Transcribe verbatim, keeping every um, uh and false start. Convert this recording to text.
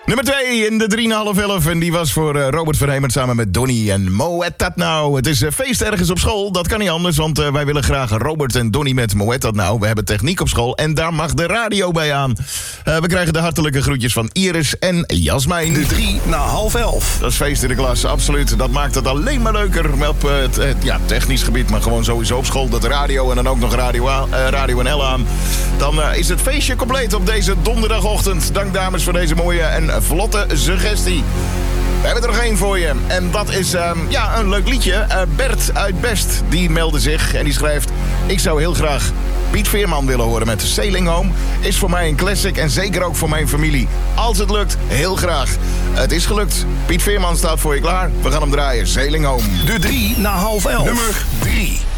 Nummer twee in de drie na half elf. En die was voor uh, Robert Verhemert samen met Donnie en Moet dat nou. Het is uh, feest ergens op school. Dat kan niet anders, want uh, wij willen graag Robert en Donnie met Moet dat nou. We hebben techniek op school en daar mag de radio bij aan. Uh, we krijgen de hartelijke groetjes van Iris en Jasmijn. De drie na half elf. Dat is feest in de klas, absoluut. Dat maakt het alleen maar leuker op uh, het uh, ja, technisch gebied. Maar gewoon sowieso op school. Dat radio en dan ook nog radio, uh, radio en L aan. Dan uh, is het feestje compleet op deze donderdagochtend. Dank dames voor deze mooie en vlotte suggestie. We hebben er nog één voor je. En dat is uh, ja, een leuk liedje. Uh, Bert uit Best, die meldde zich en die schrijft: ik zou heel graag Piet Veerman willen horen met Sailing Home. Is voor mij een classic en zeker ook voor mijn familie. Als het lukt, heel graag. Het is gelukt. Piet Veerman staat voor je klaar. We gaan hem draaien. Sailing Home. De drie na half elf. Nummer drie.